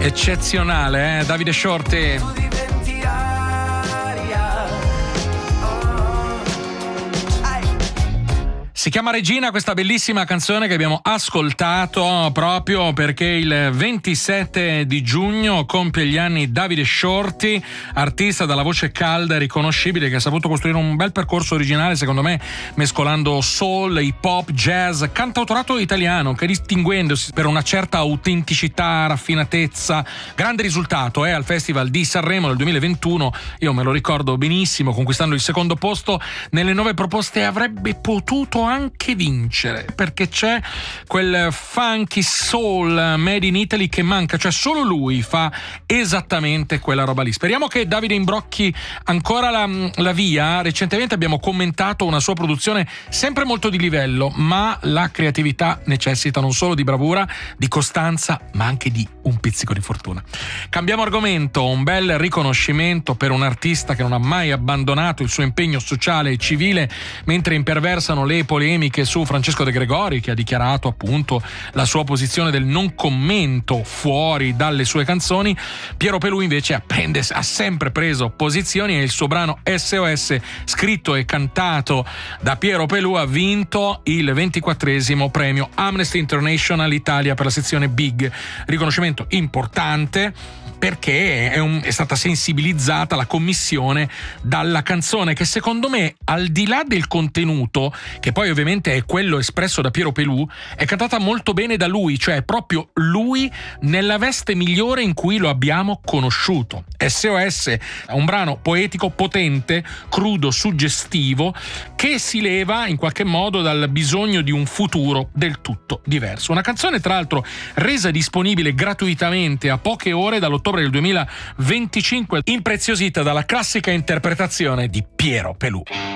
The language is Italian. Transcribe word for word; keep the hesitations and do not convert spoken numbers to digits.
Eccezionale, eh? Davide Shorty. Si chiama Regina questa bellissima canzone che abbiamo ascoltato proprio perché il ventisette di giugno compie gli anni Davide Shorty, artista dalla voce calda e riconoscibile che ha saputo costruire un bel percorso originale, secondo me, mescolando soul, hip hop, jazz, cantautorato italiano, che distinguendosi per una certa autenticità, raffinatezza. Grande risultato eh, al Festival di Sanremo del duemilaventuno, io me lo ricordo benissimo, conquistando il secondo posto nelle nove proposte. Avrebbe potuto anche anche vincere, perché c'è quel funky soul made in Italy che manca, cioè solo lui fa esattamente quella roba lì. Speriamo che Davide imbrocchi ancora la, la via. Recentemente abbiamo commentato una sua produzione sempre molto di livello, ma la creatività necessita non solo di bravura, di costanza, ma anche di un pizzico di fortuna. Cambiamo argomento. Un bel riconoscimento per un artista che non ha mai abbandonato il suo impegno sociale e civile mentre imperversano le polemiche su Francesco De Gregori, che ha dichiarato appunto la sua posizione del non commento fuori dalle sue canzoni. Piero Pelù invece ha, prende, ha sempre preso posizioni e il suo brano S O S, scritto e cantato da Piero Pelù, ha vinto il ventiquattresimo premio Amnesty International Italia per la sezione Big. Riconoscimento importante perché è, un, è stata sensibilizzata la commissione dalla canzone che, secondo me, al di là del contenuto, che poi ovviamente è quello espresso da Piero Pelù, è cantata molto bene da lui, cioè proprio lui nella veste migliore in cui lo abbiamo conosciuto. S O S è un brano poetico, potente, crudo, suggestivo, che si leva in qualche modo dal bisogno di un futuro del tutto diverso. Una canzone, tra l'altro, resa disponibile gratuitamente a poche ore dall'ottobre del duemilaventicinque, impreziosita dalla classica interpretazione di Piero Pelù.